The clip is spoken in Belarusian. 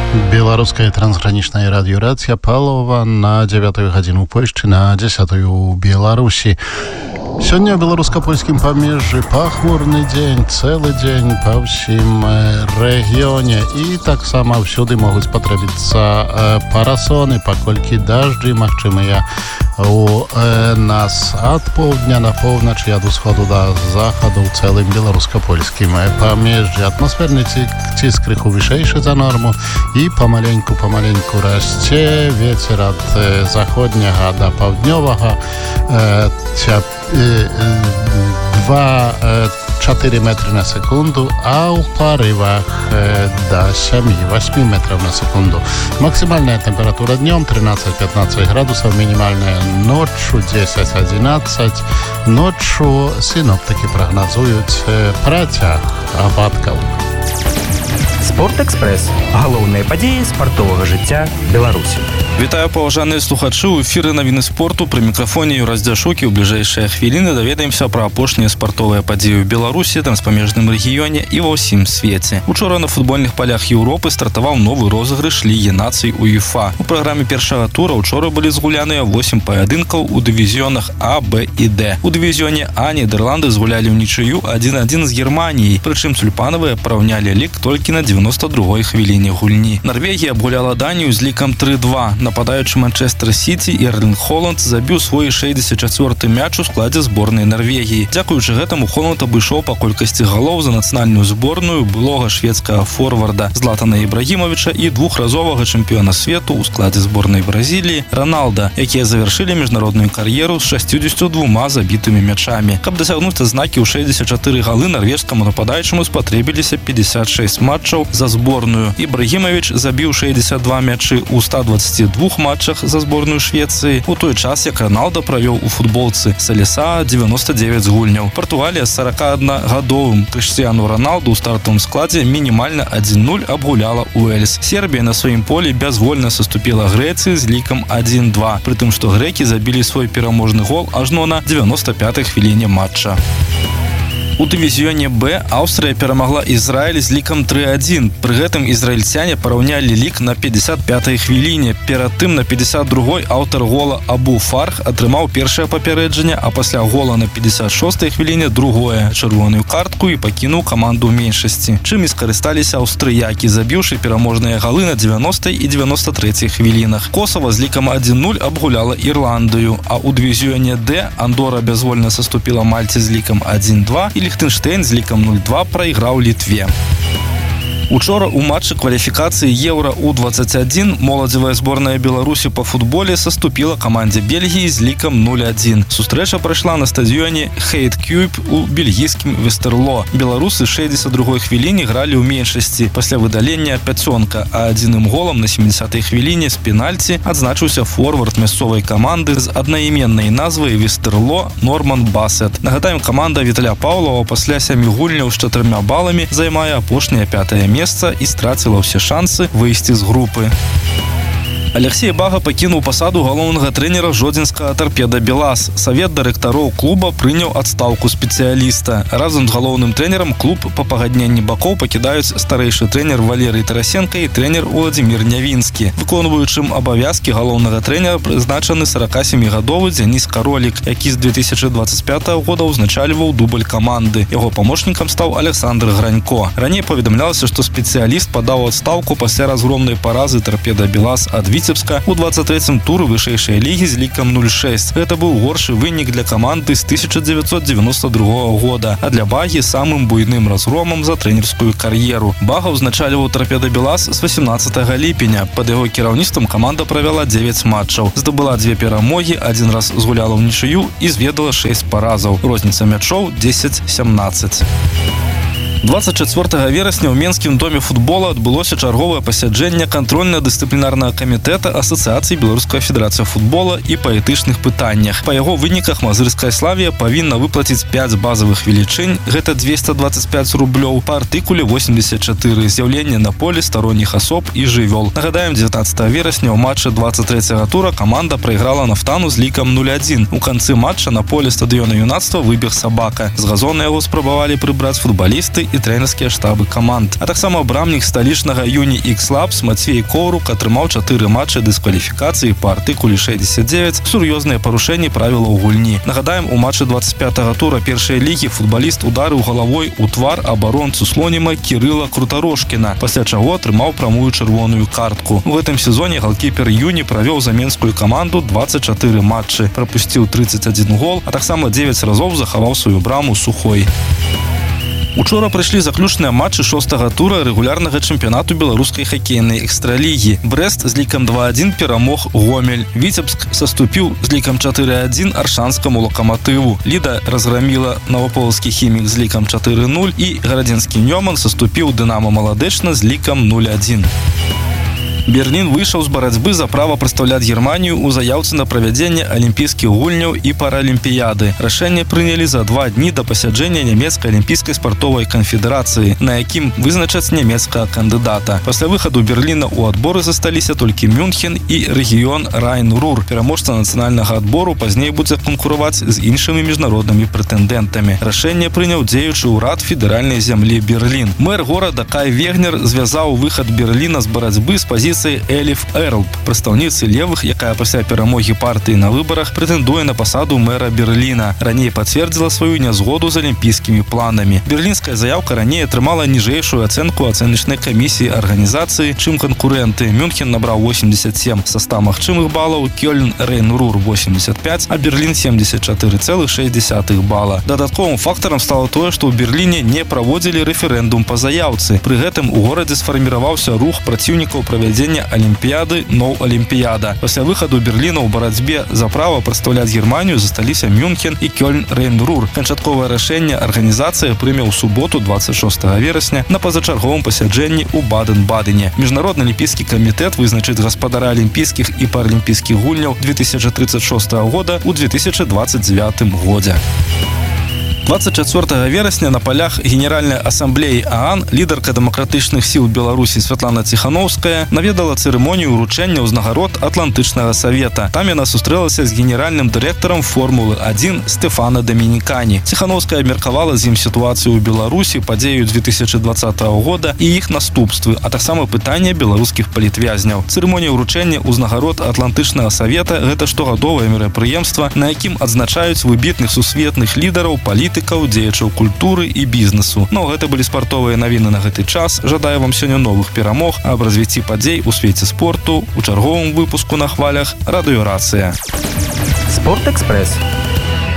Белорусская трансграничная радиорация Павлова на 9 годину Польши, на 10 у Беларуси. Сегодня в белорусско-польском помежье пахмурный день, целый день по всем регионе. И так само всюду могут потребиться парасоны, покольки дожди, махчимые у нас от полдня на полночь и от усходу до заходу целым белорусско-польским помежье. Атмосферный тиск крыху выше за норму и помаленьку расте. Ветер от заходнего до полдневого 2-4 метра на секунду, а у порывах до 7-8 метров на секунду. Максимальная температура днем 13-15 градусов, минимальная ночью 10-11. Ночью синоптики прогнозуют протяг ападков. Спортэкспрэс. Галоўныя падзеі спартовага жыцця Беларусі. Вітаю, паважаныя слухачы. У эфіры навіны спорту. Пры мікрафоне Юрась Дзяшук. У бліжэйшыя хвіліны даведаемся пра апошнія спартовыя падзеі ў Беларусі, транспамежным рэгіёне і ва ўсім свеце. Учора на футбольных палях Еўропы стартаваў новы розыгрыш Лігі нацый УЕФА. У праграме першага тура учора былі згуляныя 8 паядынкаў у дывізіёнах А, Б і Д. У дывізіёне А Нідерланды згулялі ўнічыю 1-1 з Германіяй, прычым тюльпанавыя параўнялі лік толькі на 92-й хвіліне гульні. Нарвегія абгуляла Данію з лікам 3-2. Нападаючы Манчестер Сіці Ерлінг Холанд забіў свой 64-й мяч у складзе зборнай Нарвегіі. Дзякуючы гэтаму Холанд абышоў па колькасці галоў за нацыянальную зборную былога шведскага форварда Златана Ібрагімавіча і двухразовага чэмпіёна свету ў складзе зборнай Бразіліі Роналда, якія завяршылі міжнародную кар'еру з 62 забітымі мячамі. Каб дасягнуць адзнакі ў 64 галы, нарвежскаму нападаючаму спатрэбіліся 56 матчаў за зборную. Ібрагімавіч забіў 62 мячы ў 122 матчах за зборную Швецыі, у той час як Роналда правёў у футболцы Салеса 99 гульняў. Партугалія з 41-гадовым Крыштыяну Роналду ў стартавым складзе мінімальна 1-0 абгуляла Уэльс. Сербія на сваім полі бязвольна саступіла Грэцыі з лікам 1-2, прытым што грэкі забілі свой пераможны гол ажно на 95-й хвіліне матча. У дывізіёне Б Аўстрыя перамагла Ізраіль з лікам 3-1. Пры гэтым ізраільцяне параўнялі лік на 55-й хвіліне. Перад тым на 52-й аўтар гола Абу Фарх атрымаў першае папярэджанне, а пасля гола на 56-й хвіліне другое чырвоную картку і пакінуў каманду ў меншасці. Чым і скарысталіся аўстрыякі, забіўшы пераможныя галы на 90-й і 93-й хвілінах. Косава з лікам 1-0 абгуляла Ірландыю, а ў дывізіёне Д Андора бязвольна саступіла Мальце з лікам 1-2 і Ліхтэнштэйн з лікам 0-2 прайграў Літве. Учора у матчы кваліфікацыі Еўра У-21 моладзевая зборная Беларусі па футболе саступіла камандзе Бельгіі з лікам 0-1. Сустрэча прайшла на стадыёне Хейт Кьюб у бельгійскім Вестерло. Беларусы 62-й хвіліне гралі ў меншасці. Пасля выдалення пяцёнка, а адзіным голам на 70-й хвіліне з пенальці адзначыўся форвард мясцовай каманды з аднайменнай назвай Вестерло Норман Басет. Нагадаем, каманда Віталя Паўлова пасля 7 гульняў з 4 баламі займае апошняе 5-е месца і страціла ўсе шансы выйсці з групы. Алексей Бага пакінуў пасаду галоўнага трэнера жодзінскага Торпеда Белас. Савет дырэктароў клуба прыняў адстаўку спецыяліста. Разам з галоўным трэнерам клуб па пагадненні бакоў пакідаюць старэйшы трэнер Валерый Тарасенко і трэнер Уладзімір Нявінскі. Выконваючым абавязкі галоўнага трэнера прызначаны 47-гадовы Дзяніс Каролік, які з 2025 года ўзначальваў дубль каманды. Яго памочнікам стаў Александр Гранько. Раней паведамлялася, што спецыяліст падаў адстаўку пасля разгромнай паразы Торпеда Белас ад Віцебска у 23-м туры вышэйшай лігі з лікам 0-6. Гэта быў горшы вынік для каманды з 1992 года, а для Багі самым буйным разгромам за трэнерскую кар'еру. Бага ўзначальваў Торпеда Белас з 18 ліпеня. Пад яго кіраўніцтвам каманда правяла 9 матчаў. Здабыла 2 перамогі, один раз згуляла ўнічыю і зведала 6 паразаў. Розніца мячоў 10-17. 24 верасня ў Менскім доме футбола адбылося чарговае пасяджэнне кантрольна-дысцыплінарнага камітэта Асацыяцыі Беларуская федэрацыя футбола і па этычных пытаннях. Па яго выніках Мазырская Славія павінна выплаціць 5 базавых велічынь, гэта 225 рублёў, па артыкуле 84 з'яўленне на поле старонніх асоб і жывёл. Нагадаем, 19 верасня ў матчы 23-го тура каманда прайграла Нафтану з лікам 0-1. У канцы матча на поле стадыёна юнацтва выбег сабака. З газона яго спрабавалі прыбраць футбалісты і трэнерскія штабы каманд. А таксама брамнік сталічнага Юні Ікс-Лабс Мацвей Коўрук атрымаў 4 матчы дыскваліфікацыі па артыкуле 69 сур'ёзныя парушэнні правілаў гульні. Нагадаем, у матчы 25-го тура першай лігі футбаліст ударыў галавой у твар абаронцу Слоніма Кірыла Крутарошкіна, пасля чаго атрымаў прамую чырвоную картку. У гэтым сезоне галкіпер Юні правёў за менскую каманду 24 матчы, прапусціў 31 гол, а таксама 9 разоў захаваў сваю браму сухой. Учора прыйшлі заключныя матчы 6-го тура рэгулярнага чэмпіянату беларускай хакейнай экстралігі. Брэст з лікам 2-1 перамог Гомель. Віцебск саступіў з лікам 4-1 аршанскаму Локаматыву. Ліда разграміла Новаполацкі Хімік з лікам 4-0 і гарадзенскі Нёман саступіў Дынамо Маладэчна з лікам 0-1. Берлін выйшаў з барацьбы за права прадстаўляць Германію ў заяўцы на правядзенне алімпійскіх гульняў і паралімпіяды. Рашэнне прынялі за 2 дні да пасяджэння нямецкай алімпійскай спартовай канфедэрацыі, на якім вызначаць нямецкага кандыдата. Пасля выхаду Берліна ў адборы засталіся толькі Мюнхен і рэгіён Райн-Рур. Пераможца нацыянальнага адбору пазней будзе канкураваць з іншымі міжнароднымі прэтэндэнтамі. Рашэнне прыняў дзеючы ўрад федэральнай зямлі Берлін. Мэр горада Кай Вегнер звязаў выхад Берліна з барацьбы з пазіцыі Эліф Эрлб, прадстаўніцы левых, якая пасля перамогі партыі на выбарах прэтэндуе на пасаду мэра Берліна. Раней пацвердзіла сваю нязгоду з алімпійскімі планамі. Берлінская заяўка раней атрымала ніжэйшую ацэнку ацэначнай камісіі арганізацыі, чым канкурэнты. Мюнхен набраў 87 са 100 магчымых балаў, Кёльн Рейн-Рур 85, а Берлін 74,6 бала. Дадатковым фактарам стало тое, што ў Берліне не праводзілі рэферэндум па заяўцы. Пры гэтым у горадзе сфарміраваўся рух праціўнікаў правядзення Алімпіяды «Ноу Алімпіяда». Пасля выхаду Берліна ў барацьбе за права прадстаўляць Германію засталіся Мюнхен і Кёльн Рейн-Рур. Канчатковае рашэнне арганізацыя прыме ў суботу 26 верасня на пазачарговым пасяджэнні ў Баден-Бадене. Міжнародны алімпійскі камітэт вызначыць гаспадара алімпійскіх і паралімпійскіх гульняў 2036 года ў 2029 годзе. 24 верасня на палях Генеральнай асамблеі ААН лідарка дэмакратычных сіл Беларусі Святлана Ціханаўская наведала цырымонію ўручэння ўзнагарод Атлантычнага савета. Там яна сустрэлася з генеральным дырэктарам Формулы-1 Стэфана Дамінікані. Ціханаўская абмеркавала з ім сітуацыю ў Беларусі, падзею 2020 года і іх наступствы, а таксама пытанне беларускіх палітвязняў. Цырымонія ўручэння ўзнагарод Атлантычнага савета – гэта штогадовае мерапрыемства, на якім адзначаюць выбітных сусветных лідараў, палітыкаў, дзеячаў культуры і бізнесу. Ну, гэта былі спартовыя навіны на гэты час. Жадаю вам сёння новых перамог, аб развіцці падзей у свеце спорту у чарговым выпуску на хвалях Радыёрацыя. Спортэкспрэс.